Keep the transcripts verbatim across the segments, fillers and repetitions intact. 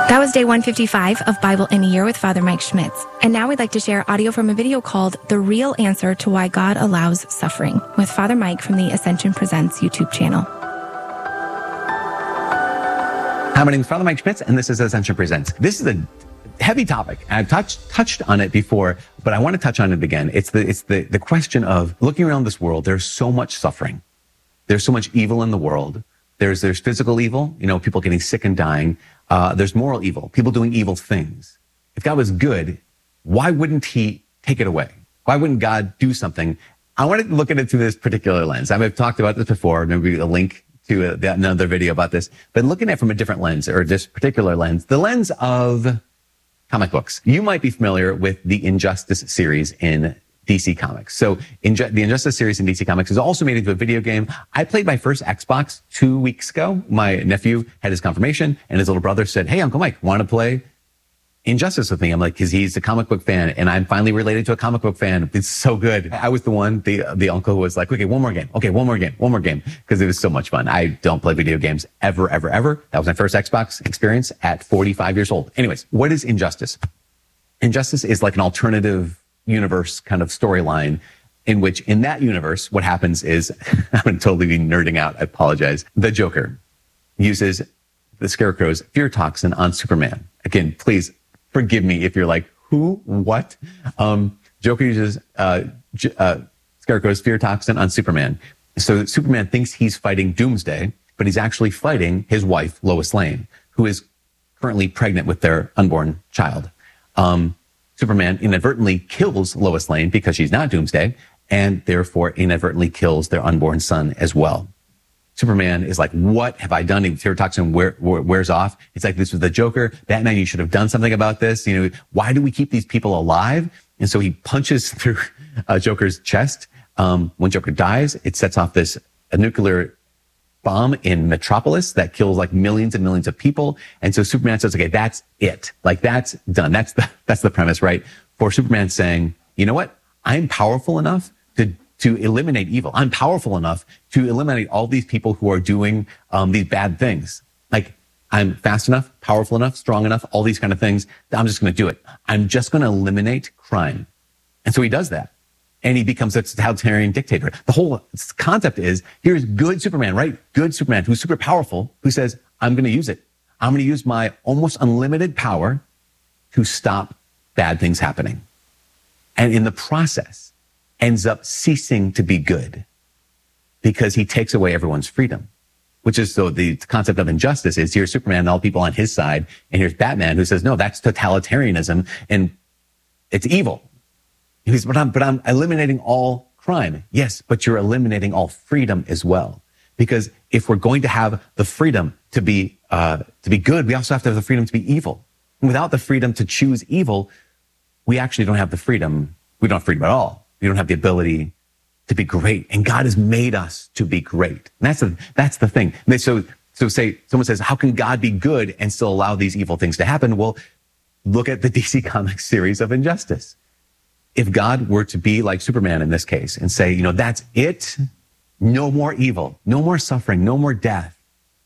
That was day one fifty-five of Bible in a Year with Father Mike Schmitz. And now we'd like to share audio from a video called The Real Answer to Why God Allows Suffering with Father Mike from the Ascension Presents YouTube channel. Hi, my name is Father Mike Schmitz, and this is Ascension Presents. This is a heavy topic. I've touched touched on it before, but I want to touch on it again. It's the it's the the question of looking around this world. There's so much suffering. There's so much evil in the world. There's there's physical evil, you know, people getting sick and dying. Uh, there's moral evil, people doing evil things. If God was good, why wouldn't he take it away? Why wouldn't God do something? I wanted to look at it through this particular lens. I've talked about this before, maybe a link to a, another video about this, but looking at it from a different lens, or this particular lens, the lens of comic books. You might be familiar with the Injustice series in D C Comics. So Inju- the Injustice series in D C Comics is also made into a video game. I played my first Xbox two weeks ago. My nephew had his confirmation, and his little brother said, "Hey, Uncle Mike, want to play Injustice with me?" I'm like, because he's a comic book fan, and I'm finally related to a comic book fan. It's so good. I was the one, the the uncle who was like, okay, one more game. Okay, one more game, one more game, because it was so much fun. I don't play video games ever, ever, ever. That was my first Xbox experience at forty-five years old. Anyways, what is Injustice? Injustice is like an alternative universe kind of storyline in which, in that universe, what happens is, I'm going to totally be nerding out. I apologize. The Joker uses the Scarecrow's fear toxin on Superman. Again, please forgive me if you're like, who, what? Um, Joker uses uh, J- uh, Scarecrow's fear toxin on Superman. So Superman thinks he's fighting Doomsday, but he's actually fighting his wife, Lois Lane, who is currently pregnant with their unborn child. Um, Superman inadvertently kills Lois Lane because she's not Doomsday, and therefore inadvertently kills their unborn son as well. Superman is like, what have I done? The fear toxin wear, wear, wears off. It's like, this was the Joker. Batman, you should have done something about this. You know, why do we keep these people alive? And so he punches through uh, Joker's chest. Um, when Joker dies, it sets off this a nuclear bomb in Metropolis that kills like millions and millions of people. And so Superman says, okay, that's it. Like, that's done. That's the, that's the premise, right? For Superman saying, you know what? I'm powerful enough to, to eliminate evil. I'm powerful enough to eliminate all these people who are doing, um, these bad things. Like, I'm fast enough, powerful enough, strong enough, all these kind of things. I'm just going to do it. I'm just going to eliminate crime. And so he does that. And he becomes a totalitarian dictator. The whole concept is, here's good Superman, right? Good Superman, who's super powerful, who says, I'm going to use it. I'm going to use my almost unlimited power to stop bad things happening. And in the process, ends up ceasing to be good because he takes away everyone's freedom. Which is, so the concept of injustice is, here's Superman and all people on his side, and here's Batman who says, no, that's totalitarianism and it's evil. He says, but I'm, but I'm eliminating all crime. Yes, but you're eliminating all freedom as well. Because if we're going to have the freedom to be, uh, to be good, we also have to have the freedom to be evil. And without the freedom to choose evil, we actually don't have the freedom. We don't have freedom at all. We don't have the ability to be great. And God has made us to be great. And that's the, that's the thing. So, so say, someone says, how can God be good and still allow these evil things to happen? Well, look at the D C Comics series of Injustice. If God were to be like Superman in this case and say, you know, that's it, no more evil, no more suffering, no more death,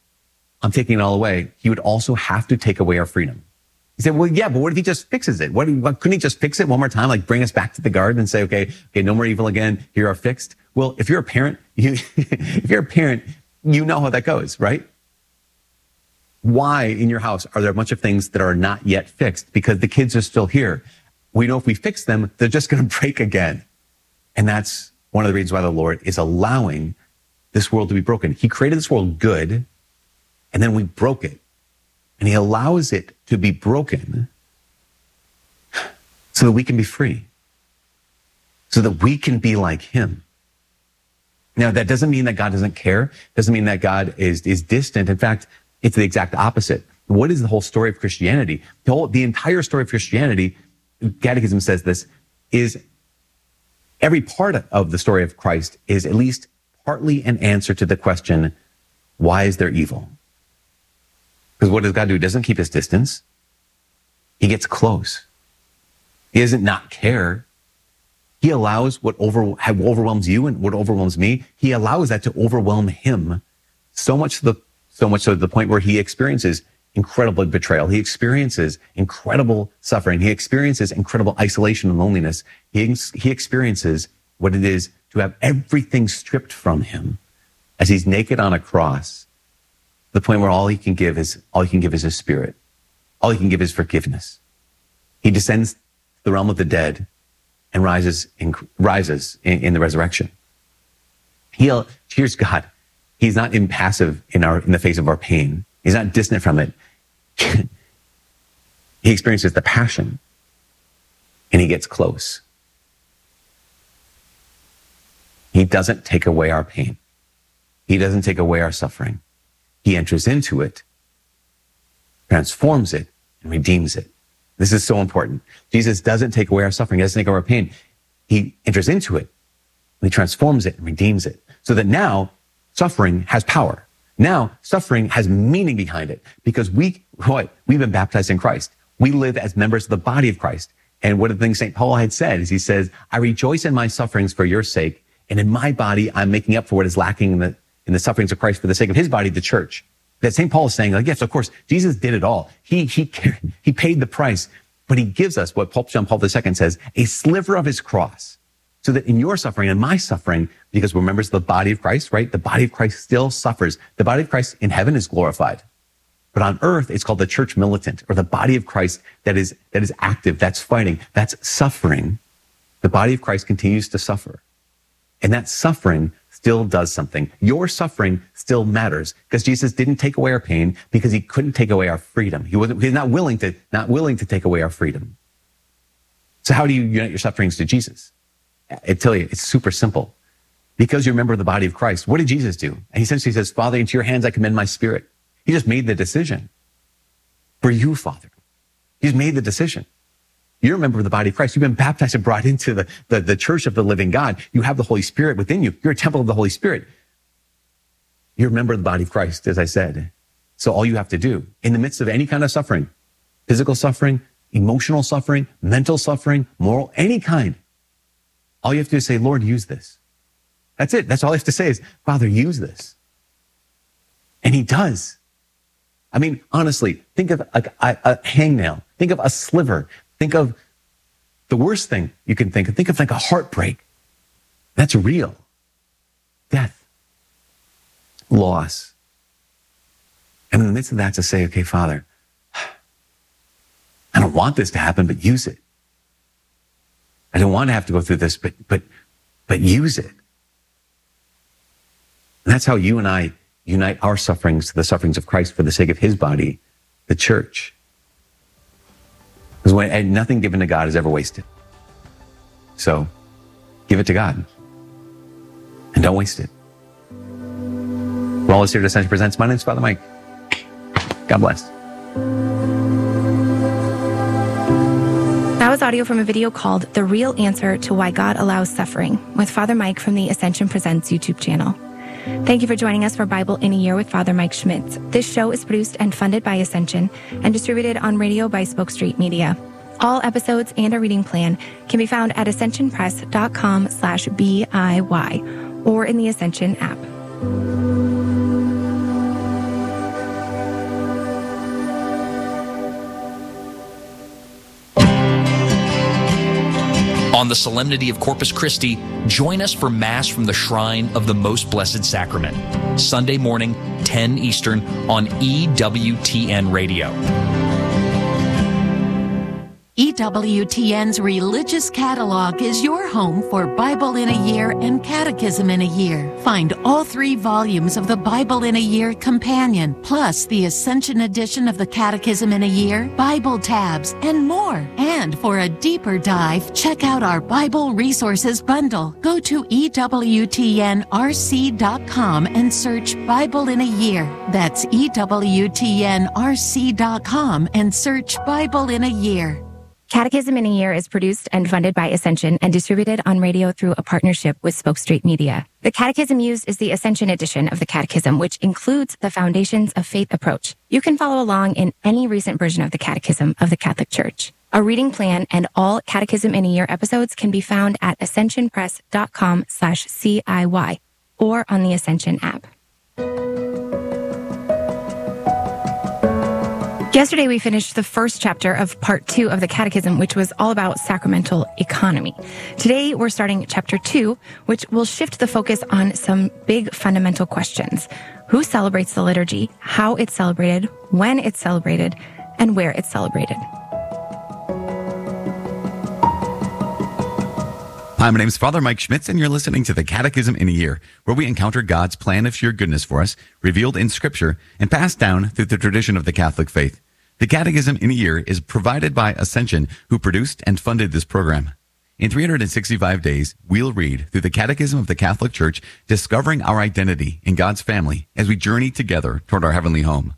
I'm taking it all away, he would also have to take away our freedom. He said, well, yeah, but what if he just fixes it? What, what couldn't he just fix it one more time, like bring us back to the garden and say, okay, okay, no more evil again, here are fixed? Well, if you're a parent, you, if you're a parent, you know how that goes, right? Why in your house are there a bunch of things that are not yet fixed? Because the kids are still here. We know if we fix them, they're just going to break again. And that's one of the reasons why the Lord is allowing this world to be broken. He created this world good, and then we broke it. And he allows it to be broken so that we can be free, so that we can be like him. Now, that doesn't mean that God doesn't care. Doesn't mean that God is, is distant. In fact, it's the exact opposite. What is the whole story of Christianity? The whole, the entire story of Christianity, Catechism says this, is every part of the story of Christ is at least partly an answer to the question, why is there evil? Because what does God do? He doesn't keep his distance. He gets close. He doesn't not care. He allows what over, overwhelms you and what overwhelms me, he allows that to overwhelm him so much, the, so much so to the point where he experiences incredible betrayal. He experiences incredible suffering. He experiences incredible isolation and loneliness. He, he experiences what it is to have everything stripped from him as he's naked on a cross, to the point where all he can give is, all he can give is his spirit. All he can give is forgiveness. He descends to the realm of the dead and rises in, rises in, in the resurrection. He'll, here's God. He's not impassive in our, in the face of our pain. He's not distant from it. He experiences the passion and he gets close. He doesn't take away our pain. He doesn't take away our suffering. He enters into it, transforms it, and redeems it. This is so important. Jesus doesn't take away our suffering. He doesn't take away our pain. He enters into it, and he transforms it and redeems it. So that now suffering has power. Now suffering has meaning behind it because we, what? We've been baptized in Christ. We live as members of the body of Christ. And one of the things Saint Paul had said is he says, I rejoice in my sufferings for your sake. And in my body, I'm making up for what is lacking in the, in the sufferings of Christ for the sake of his body, the church. That Saint Paul is saying, like, yes, of course, Jesus did it all. He, he, he paid the price, but he gives us what Pope John Paul the Second says, a sliver of his cross. So that in your suffering and my suffering, because we're members of the body of Christ, right? The body of Christ still suffers. The body of Christ in heaven is glorified. But on earth, it's called the church militant, or the body of Christ that is, that is active, that's fighting, that's suffering. The body of Christ continues to suffer. And that suffering still does something. Your suffering still matters because Jesus didn't take away our pain because he couldn't take away our freedom. He wasn't, he's not willing to, not willing to take away our freedom. So how do you unite your sufferings to Jesus? I tell you, it's super simple. Because you're a member of the body of Christ, what did Jesus do? And he essentially says, Father, into your hands I commend my spirit. He just made the decision for you, Father. He's made the decision. You're a member of the body of Christ. You've been baptized and brought into the, the, the church of the living God. You have the Holy Spirit within you. You're a temple of the Holy Spirit. You're a member of the body of Christ, as I said. So all you have to do in the midst of any kind of suffering, physical suffering, emotional suffering, mental suffering, moral, any kind, all you have to do is say, Lord, use this. That's it. That's all you have to say is, Father, use this. And he does. I mean, honestly, think of a, a, a hangnail. Think of a sliver. Think of the worst thing you can think of. Think of like a heartbreak. That's real. Death. Loss. And in the midst of that to say, okay, Father, I don't want this to happen, but use it. I don't want to have to go through this, but, but, but use it. And that's how you and I unite our sufferings to the sufferings of Christ for the sake of his body, the church. Because when, nothing given to God is ever wasted. So give it to God and don't waste it. We're always here to Ascension Presents. My name's Father Mike. God bless. That was audio from a video called The Real Answer to Why God Allows Suffering with Father Mike from the Ascension Presents YouTube channel. Thank you for joining us for Bible in a Year with Father Mike Schmitz. This show is produced and funded by Ascension and distributed on radio by Spoke Street Media. All episodes and a reading plan can be found at ascensionpress.com slash BIY or in the Ascension app. On the solemnity of Corpus Christi, join us for Mass from the Shrine of the Most Blessed Sacrament, Sunday morning, ten Eastern, on E W T N Radio. E W T N's Religious Catalog is your home for Bible in a Year and Catechism in a Year. Find all three volumes of the Bible in a Year Companion, plus the Ascension edition of the Catechism in a Year, Bible tabs, and more. And for a deeper dive, check out our Bible Resources Bundle. Go to E W T N R C dot com and search Bible in a Year. That's E W T N R C dot com and search Bible in a Year. Catechism in a Year is produced and funded by Ascension and distributed on radio through a partnership with Spoke Street Media. The catechism used is the Ascension edition of the Catechism, which includes the Foundations of Faith approach. You can follow along in any recent version of the Catechism of the Catholic Church. A reading plan and all Catechism in a Year episodes can be found at ascensionpress.com slash CIY or on the Ascension app. Yesterday, we finished the first chapter of part two of the Catechism, which was all about sacramental economy. Today, we're starting chapter two, which will shift the focus on some big fundamental questions. Who celebrates the liturgy, how it's celebrated, when it's celebrated, and where it's celebrated. Hi, my name is Father Mike Schmitz, and you're listening to the Catechism in a Year, where we encounter God's plan of sheer goodness for us, revealed in Scripture, and passed down through the tradition of the Catholic faith. The Catechism in a Year is provided by Ascension, who produced and funded this program. In three hundred sixty-five days, we'll read through the Catechism of the Catholic Church, discovering our identity in God's family as we journey together toward our heavenly home.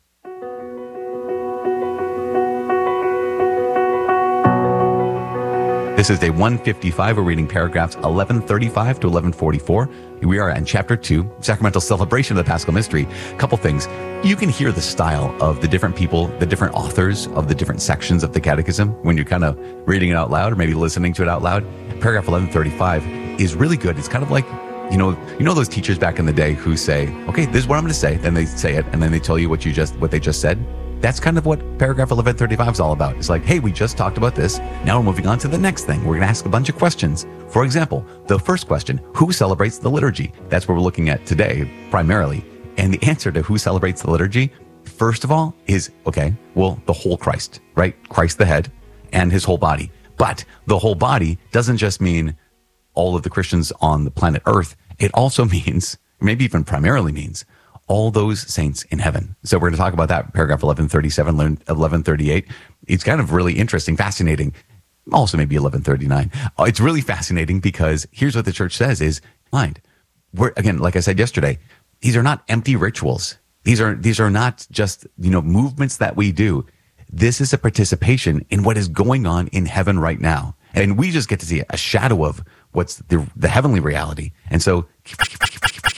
This is day one fifty-five. We're reading paragraphs eleven thirty-five to eleven forty-four. We are in chapter two, sacramental celebration of the Paschal Mystery. A couple things. You can hear the style of the different people, the different authors of the different sections of the Catechism when you're kind of reading it out loud or maybe listening to it out loud. Paragraph eleven thirty-five is really good. It's kind of like, you know, you know those teachers back in the day who say, okay, this is what I'm going to say. Then they say it, and then they tell you what you just what they just said. That's kind of what paragraph eleven thirty-five is all about. It's like, hey, we just talked about this. Now we're moving on to the next thing. We're going to ask a bunch of questions. For example, the first question, who celebrates the liturgy? That's what we're looking at today, primarily. And the answer to who celebrates the liturgy, first of all, is, okay, well, the whole Christ, right? Christ the head and his whole body. But the whole body doesn't just mean all of the Christians on the planet Earth. It also means, maybe even primarily means, all those saints in heaven. So we're going to talk about that, paragraph eleven thirty-seven, eleven thirty-eight. It's kind of really interesting, fascinating. Also maybe eleven thirty-nine. It's really fascinating because here's what the church says is, mind, we're, again, like I said yesterday, these are not empty rituals. These are, these are not just, you know, movements that we do. This is a participation in what is going on in heaven right now. And we just get to see a shadow of what's the, the heavenly reality. And so